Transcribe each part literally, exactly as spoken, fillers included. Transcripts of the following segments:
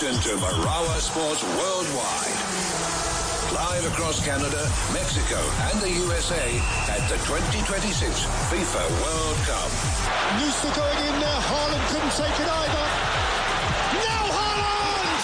into Marawa Sports Worldwide. Live across Canada, Mexico and the U S A at the twenty twenty-six FIFA World Cup. Musa going in there. Haaland couldn't take it either. Now Haaland!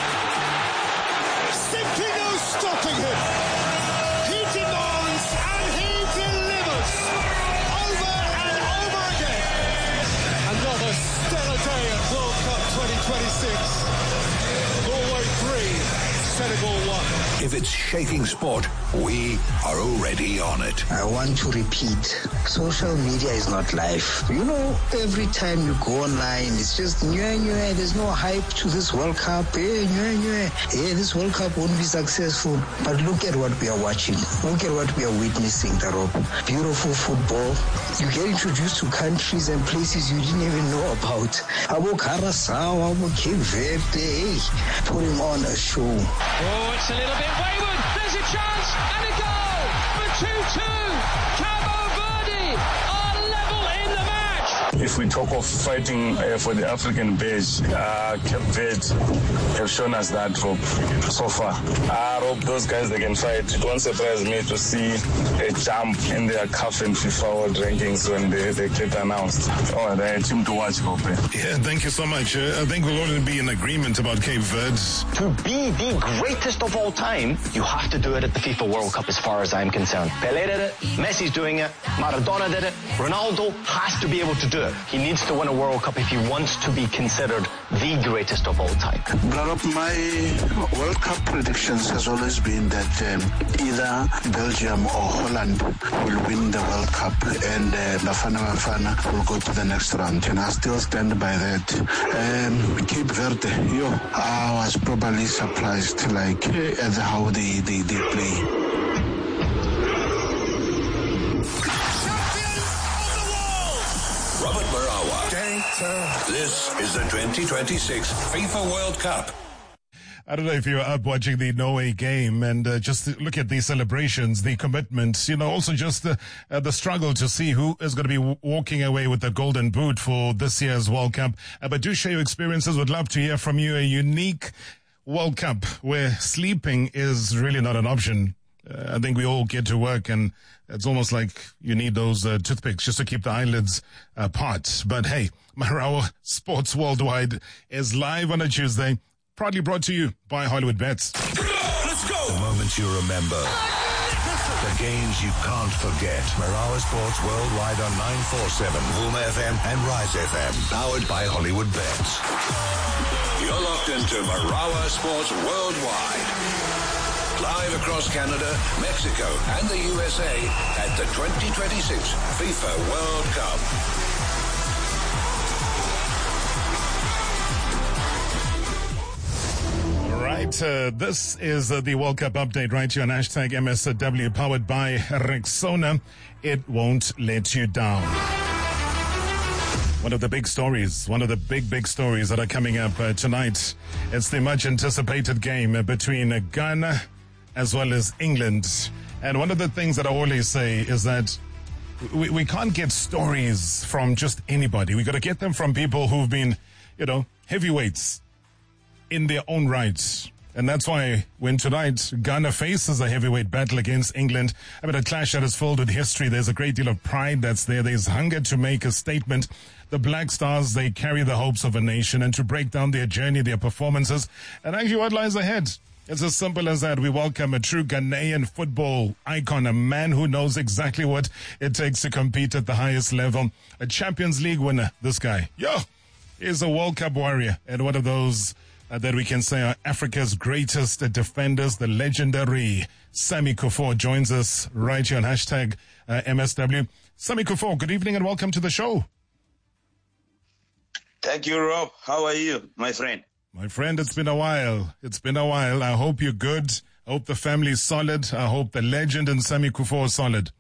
Simply no stopping him. He demands and he delivers over and over again. Another stellar day at World Cup twenty twenty-six. Norway three, Senegal one. If it's shaking sport, we are already on it. I want to repeat, social media is not life. You know, every time you go online, it's just new, new. There's no hype to this World Cup. Hey, new, new. Hey, this World Cup won't be successful. But look at what we are watching. Look at what we are witnessing, Rob. Beautiful football. You get introduced to countries and places you didn't even know about. Abo Curaçao, Abo Cape Verde, hey, putting on a show. Oh, it's a little bit wayward. There's a chance and a goal for two two. Cabo Verde are level in the match. If we talk of fighting uh, for the African badge, uh, Cape Verde have shown us that, Rob, so far. Uh, Rob, those guys, they can fight. It won't surprise me to see a jump in their C A F and FIFA World Rankings when they, they get announced. Oh, they're a team to watch, Rob. Yeah, thank you so much. Uh, I think we'll only be in agreement about Cape Verde. To be the greatest of all time, you have to do it at the FIFA World Cup as far as I'm concerned. Pelé did it, Messi's doing it, Maradona did it, Ronaldo has to be able to do it. He needs to win a World Cup if he wants to be considered the greatest of all time. Brother, my World Cup predictions has always been that um, either Belgium or Holland will win the World Cup and uh, Bafana Bafana will go to the next round. And I still stand by that. Um, Cape Verde, yo, I was probably surprised like at how they, they, they play. Robert Marawa. This is the twenty twenty-six FIFA World Cup. I don't know if you were up watching the Norway game and uh, just look at the celebrations, the commitment, you know, also just the, uh, the struggle to see who is going to be w- walking away with the golden boot for this year's World Cup. Uh, but do share your experiences. Would love to hear from you. A unique World Cup where sleeping is really not an option. Uh, I think we all get to work and it's almost like you need those uh, toothpicks just to keep the eyelids apart. But hey, Marawa Sports Worldwide is live on a Tuesday. Proudly brought to you by Hollywood Bets. Let's go! The moments you remember. The games you can't forget. Marawa Sports Worldwide on nine forty-seven, Vuma F M and Rise F M. Powered by Hollywood Bets. You're locked into Marawa Sports Worldwide. Live across Canada, Mexico and the U S A at the twenty twenty-six FIFA World Cup. Right, uh, this is uh, the World Cup update right here on hashtag M S W, powered by Rexona. It won't let you down. One of the big stories, one of the big, big stories that are coming up uh, tonight. It's the much anticipated game uh, between uh, Ghana as well as England. And one of the things that I always say is that we, we can't get stories from just anybody. We got to get them from people who've been, you know, heavyweights in their own rights. And that's why when tonight Ghana faces a heavyweight battle against England, I mean, a clash that is filled with history. There's a great deal of pride that's there. There's hunger to make a statement. The Black Stars, they carry the hopes of a nation, and to break down their journey, their performances, and actually what lies ahead. It's as simple as that. We welcome a true Ghanaian football icon, a man who knows exactly what it takes to compete at the highest level. A Champions League winner, this guy. Yo, he's a World Cup warrior, and one of those uh, that we can say are Africa's greatest uh, defenders. The legendary Sammy Kufuor joins us right here on hashtag uh, M S W. Sammy Kufuor, good evening and welcome to the show. Thank you, Rob. How are you, my friend? My friend, it's been a while. It's been a while. I hope you're good. I hope the family's solid. I hope the legend and Sammy Kufuor is solid.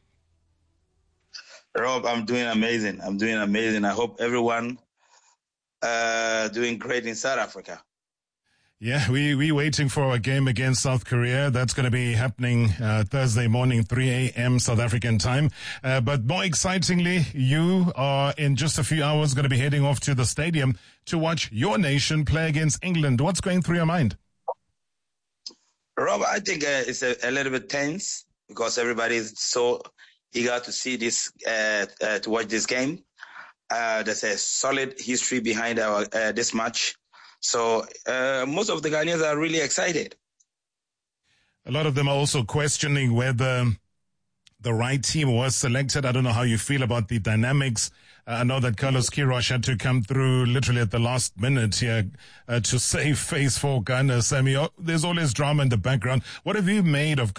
Rob, I'm doing amazing. I'm doing amazing. I hope everyone uh doing great in South Africa. Yeah, we we waiting for a game against South Korea. That's going to be happening uh, Thursday morning, three a.m. South African time. Uh, but more excitingly, you are in just a few hours going to be heading off to the stadium to watch your nation play against England. What's going through your mind? Rob, I think uh, it's a, a little bit tense because everybody is so eager to see this, uh, uh, to watch this game. Uh, there's a solid history behind our uh, this match. So uh, most of the Ghanaians are really excited. A lot of them are also questioning whether the right team was selected. I don't know how you feel about the dynamics. Uh, I know that Carlos Queiroz had to come through literally at the last minute here uh, to save face for Ghana. Sammy, oh, there's always drama in the background. What have you made of